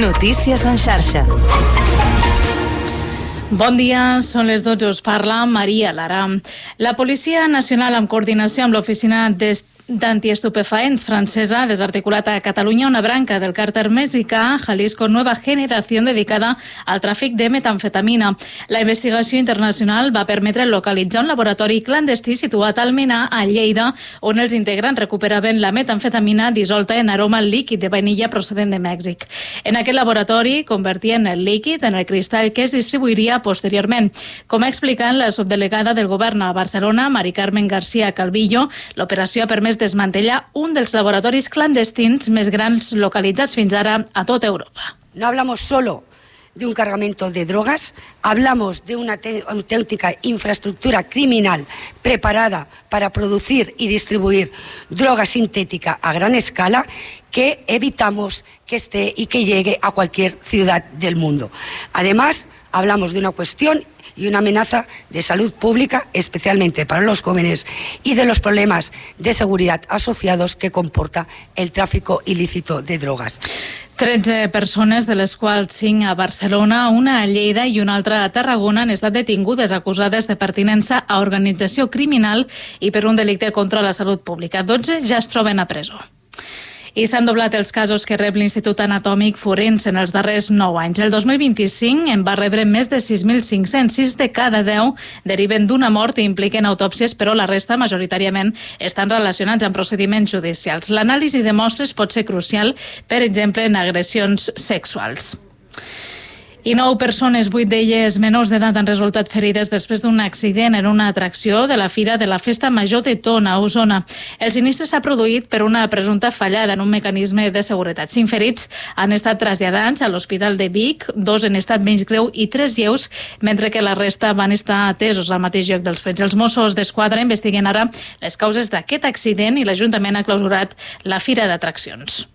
Notícies en xarxa. Bon dia, són les 12, us parla Maria Lara. La Policia Nacional, en coordinació amb l'Oficina d'Antiestupefaents francesa, ha desarticulat a Catalunya una branca del càrtel mexicà Jalisco Nueva Generación dedicada al tràfic de metamfetamina. La investigació internacional va permetre localitzar un laboratori clandestí situat al Almenar, a Lleida, on els integrants recuperaven la metamfetamina dissolta en aroma líquid de vainilla procedent de Mèxic. En aquest laboratori convertien el líquid en el cristall que es distribuiria posteriorment. Com ha explicat la subdelegada del govern a Barcelona, Mari Carmen García Calvillo, l'operació ha permès desmantellar un dels laboratoris clandestins més grans localitzats fins ara a tota Europa. No hablamos solo de un cargamento de drogas, hablamos de una auténtica infraestructura criminal preparada para producir y distribuir droga sintética a gran escala que evitamos que esté y que llegue a cualquier ciudad del mundo. Además, hablamos de una cuestión y una amenaza de salud pública, especialmente para los jóvenes, y de los problemas de seguridad asociados que comporta el tráfico ilícito de drogas. 13 persones, de les quals 5 a Barcelona, una a Lleida i una altra a Tarragona, han estat detingudes acusades de pertinença a organització criminal i per un delicte contra la salut pública. 12 ja es troben a presó. I s'han doblat els casos que rep l'Institut Anatòmic Forense en els darrers 9 anys. El 2025 en va rebre més de 6.500. 6 de cada 10 deriven d'una mort i impliquen autòpsies, però la resta majoritàriament estan relacionats amb procediments judicials. L'anàlisi de mostres pot ser crucial, per exemple, en agressions sexuals. I 9 persones, 8 d'elles menors d'edat, han resultat ferides després d'un accident en una atracció de la Fira de la Festa Major de Tona, a Osona. El sinistre s'ha produït per una presumpta fallada en un mecanisme de seguretat. 5 ferits han estat traslladats a l'Hospital de Vic, 2 en estat menys greu i 3 lleus, mentre que la resta van estar atesos al mateix lloc dels fets. Els Mossos d'Esquadra investiguen ara les causes d'aquest accident i l'Ajuntament ha clausurat la Fira d'Atraccions.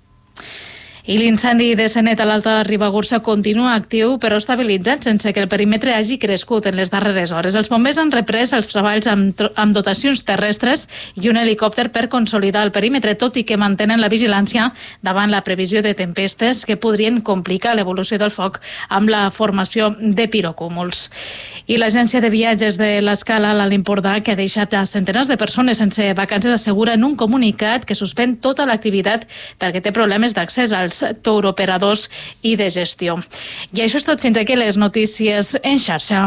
I l'incendi de Sanet a l'Alta Ribagorça continua actiu però estabilitzat sense que el perímetre hagi crescut en les darreres hores. Els bombers han reprès els treballs amb dotacions terrestres i un helicòpter per consolidar el perímetre, tot i que mantenen la vigilància davant la previsió de tempestes que podrien complicar l'evolució del foc amb la formació de pirocúmuls. I l'agència de viatges de l'Escala, l'Alt Empordà, que ha deixat a centenars de persones sense vacances, assegura en un comunicat que suspèn tota l'activitat perquè té problemes d'accés als touroperadors i de gestió. I això és tot, fins aquí les notícies en xarxa.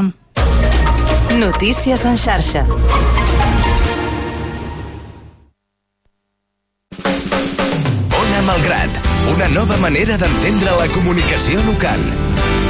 Notícies en xarxa. Ona Malgrat, una nova manera d'entendre la comunicació local.